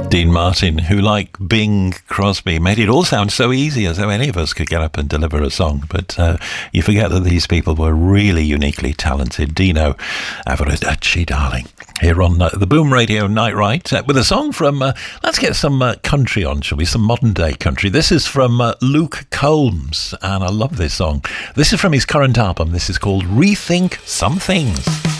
Dean Martin, who, like Bing Crosby, made it all sound so easy, as though any of us could get up and deliver a song. But you forget that these people were really uniquely talented. Dino, Arrivederci, darling. Here on the Boom Radio Night Right, with a song from, let's get some country on, shall we? Some modern day country. This is from Luke Combs, and I love this song. This is from his current album. This is called Rethink Some Things.